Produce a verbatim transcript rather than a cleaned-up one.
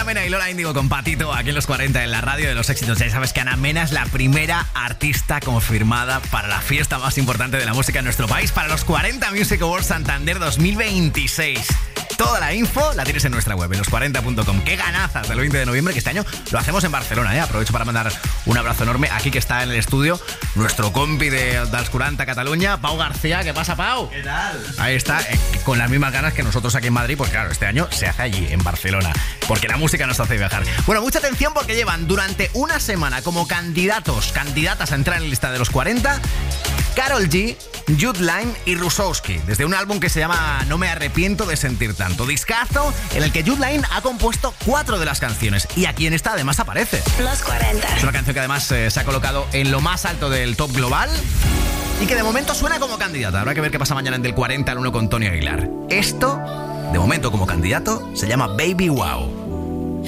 Ana Mena y Lola Índigo con Patito aquí en los cuarenta en la radio de los éxitos. Ya sabes que Ana Mena es la primera artista confirmada para la fiesta más importante de la música en nuestro país, para los cuarenta Music Awards Santander dos mil veintiséis. Toda la info la tienes en nuestra web, en los cuarenta punto com. Qué ganazas del veinte de noviembre, que este año lo hacemos en Barcelona, ¿eh? Aprovecho para mandar un abrazo enorme aquí que está en el estudio nuestro compi de Dels quaranta Cataluña, Pau García. ¿Qué pasa, Pau? ¿Qué tal? Ahí está, eh, con las mismas ganas que nosotros aquí en Madrid, pues claro, este año se hace allí, en Barcelona, porque la música nos hace viajar. Bueno, mucha atención porque llevan durante una semana como candidatos, candidatas a entrar en la lista de los cuarenta, Karol G, Jude Line y Rusowski, desde un álbum que se llama No me arrepiento de sentir tanto. Discazo en el que Jude Line ha compuesto cuatro de las canciones y aquí en esta además aparece. Los cuarenta. Es una canción que además eh, se ha colocado en lo más alto del top global y que de momento suena como candidata. Habrá que ver qué pasa mañana en Del cuarenta al uno con Tony Aguilar. Esto, de momento como candidato, se llama Baby Wow.